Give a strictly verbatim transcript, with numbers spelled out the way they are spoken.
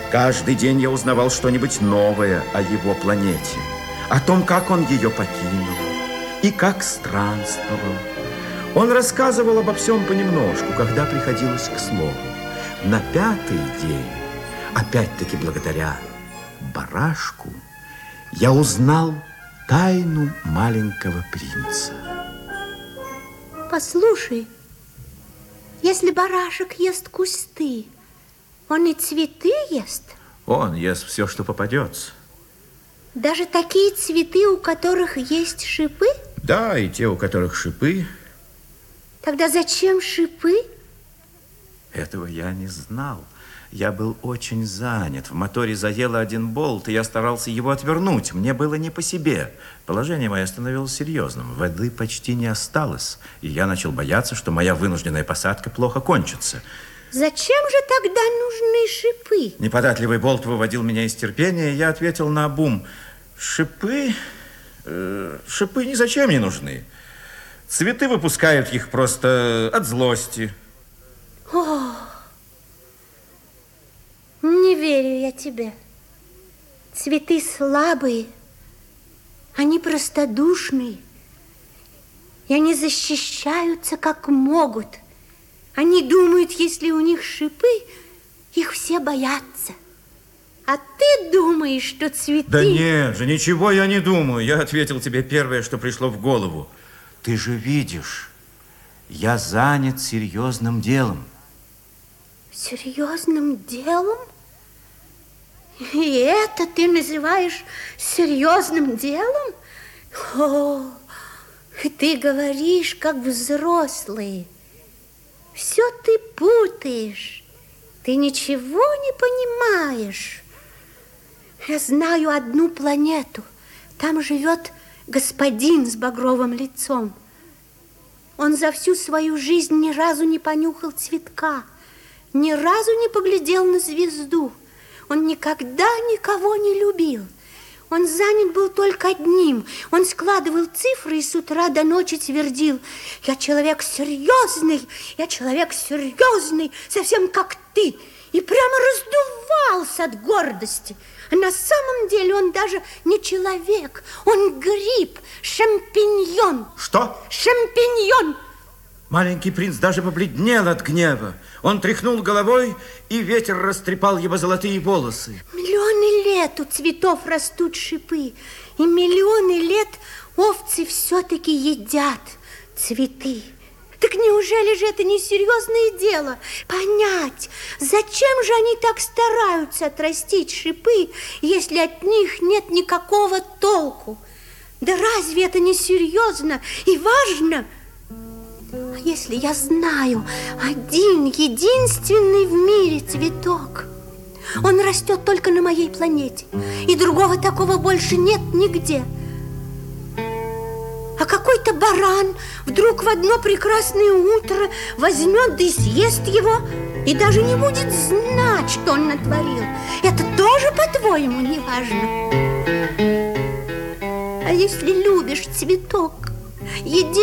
Каждый день я узнавал что-нибудь новое о его планете, о том, как он ее покинул и как странствовал. Он рассказывал обо всем понемножку, когда приходилось к слову. На пятый день, опять-таки благодаря барашку, я узнал тайну маленького принца. Послушай, если барашек ест кусты, он и цветы ест? Он ест все, что попадется. Даже такие цветы, у которых есть шипы? Да, и те, у которых шипы. Тогда зачем шипы? Этого я не знал. Я был очень занят. В моторе заело один болт, и я старался его отвернуть. Мне было не по себе. Положение мое становилось серьезным. Воды почти не осталось, и я начал бояться, что моя вынужденная посадка плохо кончится. Зачем же тогда нужны шипы? Неподатливый болт выводил меня из терпения, и я ответил наобум: шипы... Э, шипы ни зачем не нужны. Цветы выпускают их просто от злости. О, не верю я тебе. Цветы слабые, они простодушные, и они защищаются как могут. Они думают, если у них шипы, их все боятся. А ты думаешь, что цветы... Да нет же, ничего я не думаю. Я ответил тебе первое, что пришло в голову. Ты же видишь, я занят серьезным делом. Серьезным делом? И это ты называешь серьезным делом? О, ты говоришь, как взрослый. Все ты путаешь. Ты ничего не понимаешь. Я знаю одну планету. Там живет господин с багровым лицом. Он за всю свою жизнь ни разу не понюхал цветка, ни разу не поглядел на звезду. Он никогда никого не любил. Он занят был только одним. Он складывал цифры и с утра до ночи твердил: я человек серьезный, я человек серьезный, совсем как ты. И прямо раздувался от гордости. А на самом деле он даже не человек, он гриб, шампиньон. Что? Шампиньон. Маленький принц даже побледнел от гнева. Он тряхнул головой, и ветер растрепал его золотые волосы. Миллионы лет у цветов растут шипы, и миллионы лет овцы все-таки едят цветы. Так неужели же это не серьезное дело понять, зачем же они так стараются отрастить шипы, если от них нет никакого толку? Да разве это не серьезно и важно? А если я знаю один единственный в мире цветок? Он растет только на моей планете, и другого такого больше нет нигде. А какой-то баран вдруг в одно прекрасное утро возьмет да и съест его, и даже не будет знать, что он натворил. Это тоже, по-твоему, не важно? А если любишь цветок, еди